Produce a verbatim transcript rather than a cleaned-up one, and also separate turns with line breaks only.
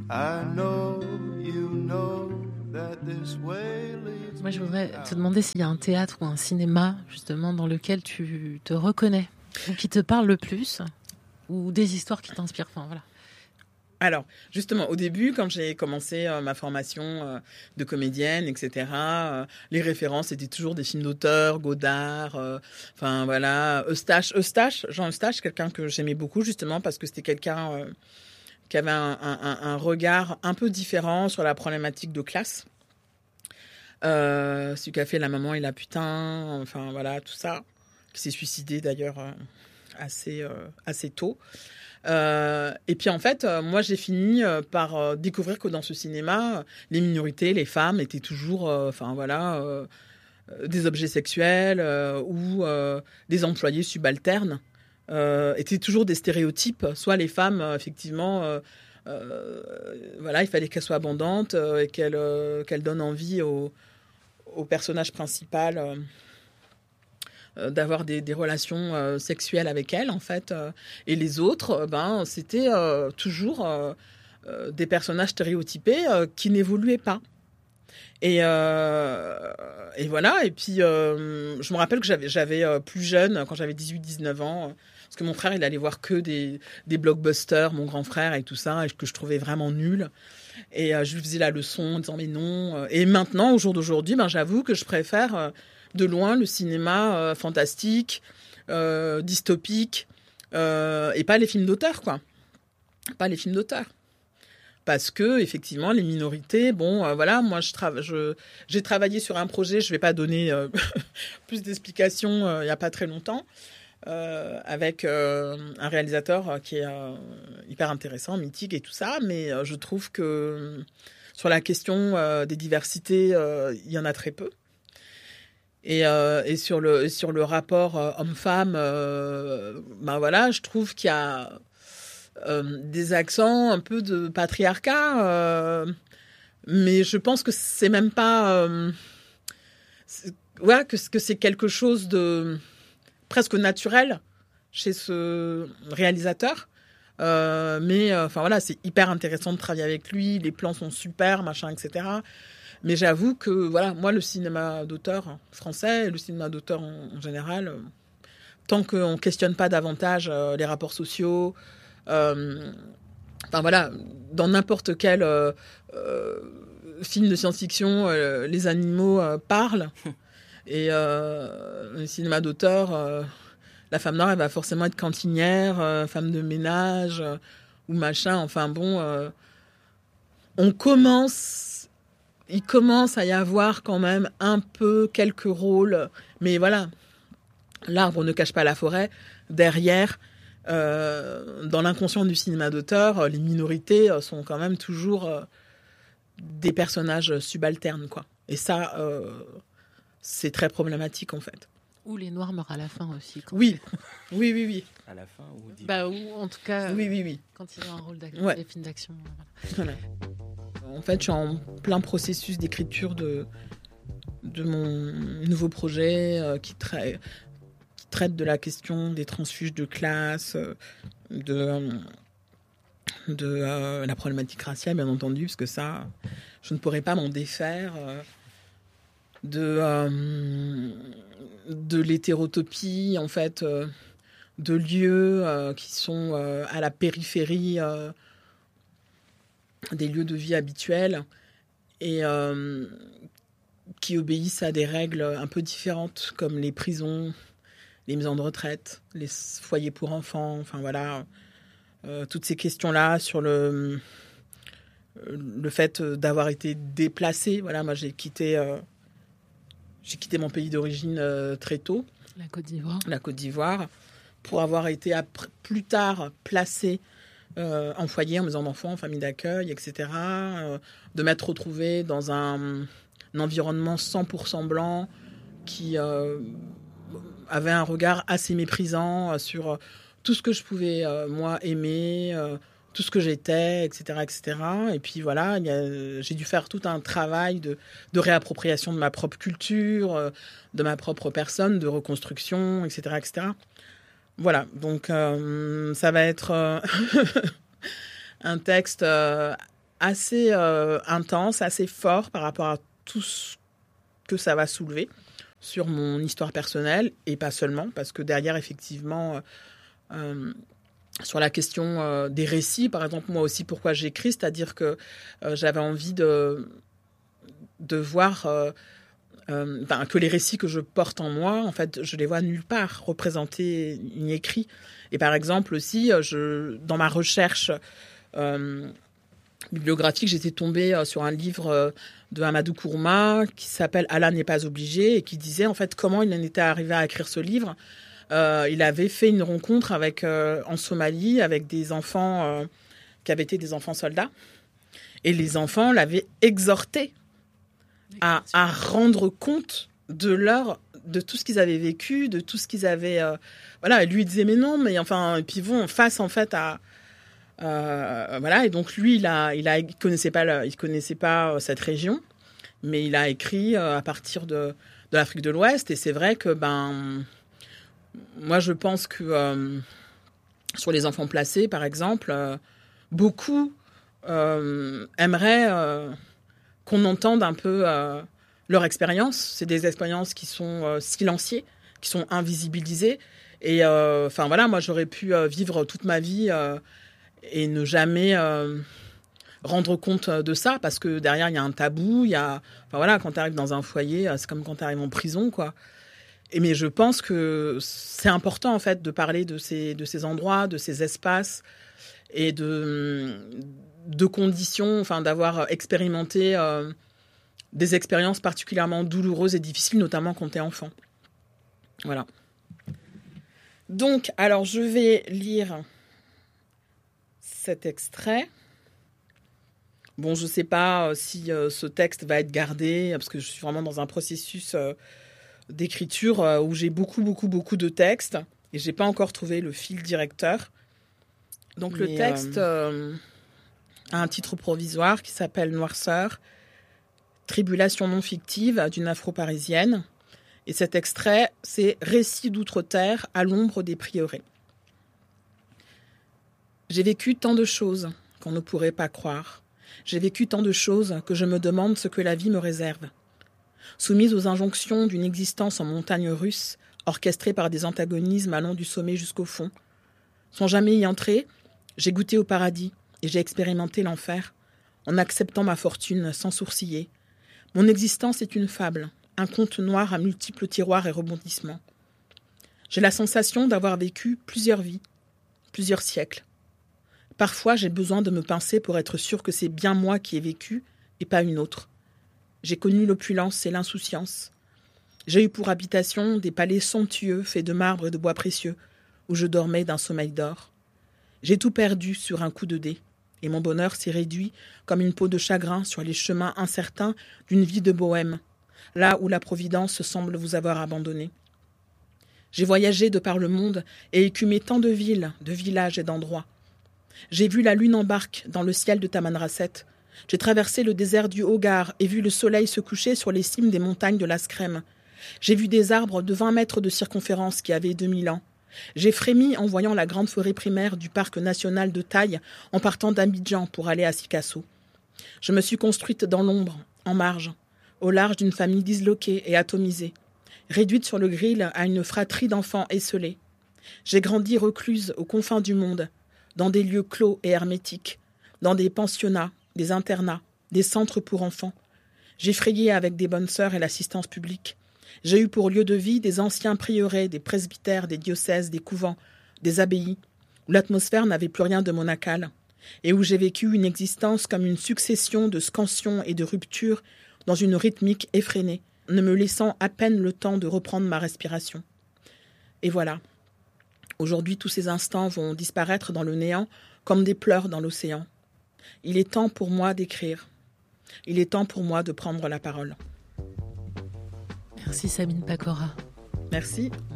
I know you know that this way leads.
Moi, je voudrais te demander s'il y a un théâtre ou un cinéma, justement, dans lequel tu te reconnais, ou qui te parle le plus, ou des histoires qui t'inspirent. Enfin, voilà.
Alors, justement, au début, quand j'ai commencé euh, ma formation euh, de comédienne, et cetera, euh, les références étaient toujours des films d'auteur, Godard, euh, enfin voilà, Eustache, Eustache, Jean Eustache, quelqu'un que j'aimais beaucoup, justement, parce que c'était quelqu'un euh, qui avait un, un, un regard un peu différent sur la problématique de classe. Euh, celui qui a fait La maman et la putain, enfin voilà, tout ça, qui s'est suicidé d'ailleurs euh, assez, euh, assez tôt. Euh, et puis en fait, euh, moi j'ai fini euh, par euh, découvrir que dans ce cinéma, euh, les minorités, les femmes étaient toujours, enfin euh, voilà, euh, des objets sexuels euh, ou euh, des employés subalternes. Euh, étaient toujours des stéréotypes. Soit les femmes, euh, effectivement, euh, euh, voilà, il fallait qu'elles soient abondantes euh, et qu'elles euh, qu'elles donnent envie au, au personnage principal. Euh, d'avoir des, des relations euh, sexuelles avec elle, en fait. Euh, et les autres, euh, ben, c'était euh, toujours euh, euh, des personnages stéréotypés euh, qui n'évoluaient pas. Et, euh, et voilà. Et puis, euh, je me rappelle que j'avais, j'avais euh, plus jeune, quand j'avais dix-huit dix-neuf ans, euh, parce que mon frère, il allait voir que des, des blockbusters, mon grand frère et tout ça, et que je trouvais vraiment nul. Et euh, je lui faisais la leçon en disant, mais non. Et maintenant, au jour d'aujourd'hui, ben, j'avoue que je préfère... Euh, de loin le cinéma euh, fantastique, euh, dystopique, euh, et pas les films d'auteur, quoi. Pas les films d'auteur. Parce que, effectivement, les minorités, bon, euh, voilà, moi, je trava- je, j'ai travaillé sur un projet, je vais pas donner euh, plus d'explications, euh, il y a pas très longtemps, euh, avec euh, un réalisateur qui est euh, hyper intéressant, mythique et tout ça, mais euh, je trouve que euh, sur la question euh, des diversités, euh, il y en a très peu. Et, euh, et sur le sur le rapport euh, homme-femme, euh, ben voilà, je trouve qu'il y a euh, des accents un peu de patriarcat, euh, mais je pense que c'est même pas, euh, c'est, ouais, que, que c'est quelque chose de presque naturel chez ce réalisateur. Euh, mais enfin euh, voilà, c'est hyper intéressant de travailler avec lui, les plans sont super, machin, et cetera. Mais j'avoue que, voilà, moi, le cinéma d'auteur français, le cinéma d'auteur en, en général, euh, tant qu'on ne questionne pas davantage euh, les rapports sociaux, euh, enfin voilà, dans n'importe quel euh, euh, film de science-fiction, euh, les animaux euh, parlent. Et euh, le cinéma d'auteur, euh, la femme noire, elle va forcément être cantinière, euh, femme de ménage, euh, ou machin. Enfin bon, euh, on commence... Il commence à y avoir quand même un peu quelques rôles, mais voilà, l'arbre ne cache pas la forêt. Derrière, euh, dans l'inconscient du cinéma d'auteur, les minorités sont quand même toujours euh, des personnages subalternes, quoi. Et ça, euh, c'est très problématique, en fait.
Ou les Noirs meurent à la fin aussi. Quand
oui. oui, oui, oui.
À la fin ou au
bah, ou en tout cas,
oui, oui, oui.
Quand ils ont un rôle d'acteur,
ouais.
des films d'action.
Voilà. voilà. En fait, je suis en plein processus d'écriture de, de mon nouveau projet euh, qui, tra- qui traite de la question des transfuges de classe, euh, de, de euh, la problématique raciale, bien entendu, parce que ça, je ne pourrais pas m'en défaire. Euh, de, euh, de l'hétérotopie, en fait, euh, de lieux euh, qui sont euh, à la périphérie euh, des lieux de vie habituels et euh, qui obéissent à des règles un peu différentes, comme les prisons, les maisons de retraite, les foyers pour enfants, enfin voilà, euh, toutes ces questions-là sur le, le fait d'avoir été déplacé. Voilà, moi j'ai quitté, euh, j'ai quitté mon pays d'origine euh, très tôt.
La Côte d'Ivoire.
La Côte d'Ivoire, pour avoir été après, plus tard placée Euh, en foyer, en maison d'enfants, en famille d'accueil, et cetera. Euh, de m'être retrouvée dans un, un environnement cent pour cent blanc qui euh, avait un regard assez méprisant euh, sur euh, tout ce que je pouvais, euh, moi, aimer, euh, tout ce que j'étais, et cetera, et cetera. Et puis voilà, y a, j'ai dû faire tout un travail de, de réappropriation de ma propre culture, euh, de ma propre personne, de reconstruction, et cetera, et cetera. Voilà, donc euh, ça va être euh, un texte euh, assez euh, intense, assez fort par rapport à tout ce que ça va soulever sur mon histoire personnelle, et pas seulement, parce que derrière, effectivement, euh, sur la question euh, des récits, par exemple, moi aussi, pourquoi j'écris, c'est-à-dire que euh, j'avais envie de, de voir euh, euh, ben, que les récits que je porte en moi, en fait, je les vois nulle part représentés ni écrits. Et par exemple aussi, je, dans ma recherche euh, bibliographique, j'étais tombée euh, sur un livre euh, de Amadou Kourma qui s'appelle « Allah n'est pas obligé » et qui disait en fait comment il en était arrivé à écrire ce livre. Euh, il avait fait une rencontre avec, euh, en Somalie avec des enfants euh, qui avaient été des enfants soldats. Et les enfants l'avaient exhorté à, à rendre compte de leur, de tout ce qu'ils avaient vécu, de tout ce qu'ils avaient... Euh, voilà, et lui il disait mais non, mais enfin... Et puis vont face en fait à... Euh, voilà, et donc lui, il a, il a, il connaissait pas, le, il connaissait pas cette région, mais il a écrit euh, à partir de, de l'Afrique de l'Ouest. Et c'est vrai que ben... Moi, je pense que euh, sur les enfants placés, par exemple, euh, beaucoup euh, aimeraient euh, qu'on entende un peu euh, leur expérience. C'est des expériences qui sont euh, silenciées, qui sont invisibilisées. Et euh, enfin voilà, moi, j'aurais pu euh, vivre toute ma vie euh, et ne jamais euh, rendre compte de ça, parce que derrière, il y a un tabou. Il y a, enfin voilà, quand tu arrives dans un foyer, c'est comme quand tu arrives en prison, quoi. Et mais je pense que c'est important en fait de parler de ces, de ces endroits, de ces espaces et de, de conditions, enfin d'avoir expérimenté euh, des expériences particulièrement douloureuses et difficiles, notamment quand tu es enfant. Voilà. Donc, alors je vais lire cet extrait. Bon, je ne sais pas si euh, ce texte va être gardé, parce que je suis vraiment dans un processus... Euh, d'écriture euh, où j'ai beaucoup, beaucoup, beaucoup de textes et j'ai pas encore trouvé le fil directeur. Donc Mais le texte euh... Euh, a un titre provisoire qui s'appelle Noirceur, tribulation non fictive d'une afro-parisienne. Et cet extrait, c'est Récit d'outre-terre à l'ombre des prieurés. J'ai vécu tant de choses qu'on ne pourrait pas croire. J'ai vécu tant de choses que je me demande ce que la vie me réserve. Soumise aux injonctions d'une existence en montagne russe, orchestrée par des antagonismes allant du sommet jusqu'au fond. Sans jamais y entrer, j'ai goûté au paradis et j'ai expérimenté l'enfer, en acceptant ma fortune sans sourciller. Mon existence est une fable, un conte noir à multiples tiroirs et rebondissements. J'ai la sensation d'avoir vécu plusieurs vies, plusieurs siècles. Parfois, j'ai besoin de me pincer pour être sûr que c'est bien moi qui ai vécu et pas une autre. J'ai connu l'opulence et l'insouciance. J'ai eu pour habitation des palais somptueux faits de marbre et de bois précieux, où je dormais d'un sommeil d'or. J'ai tout perdu sur un coup de dé, et mon bonheur s'est réduit comme une peau de chagrin sur les chemins incertains d'une vie de bohème, là où la Providence semble vous avoir abandonné. J'ai voyagé de par le monde et écumé tant de villes, de villages et d'endroits. J'ai vu la lune en barque dans le ciel de Tamanrasset. J'ai traversé le désert du Hogar et vu le soleil se coucher sur les cimes des montagnes de l'Askrem. J'ai vu des arbres de vingt mètres de circonférence qui avaient deux mille ans. J'ai frémi en voyant la grande forêt primaire du parc national de Taï en partant d'Abidjan pour aller à Sikasso. Je me suis construite dans l'ombre, en marge, au large d'une famille disloquée et atomisée, réduite sur le grill à une fratrie d'enfants esselés. J'ai grandi recluse aux confins du monde, dans des lieux clos et hermétiques, dans des pensionnats, des internats, des centres pour enfants. J'ai frayé avec des bonnes sœurs et l'assistance publique. J'ai eu pour lieu de vie des anciens prieurés, des presbytères, des diocèses, des couvents, des abbayes, où l'atmosphère n'avait plus rien de monacale, et où j'ai vécu une existence comme une succession de scansions et de ruptures dans une rythmique effrénée, ne me laissant à peine le temps de reprendre ma respiration. Et voilà. Aujourd'hui, tous ces instants vont disparaître dans le néant comme des pleurs dans l'océan. Il est temps pour moi d'écrire. Il est temps pour moi de prendre la parole.
Merci Sabine Pacora.
Merci.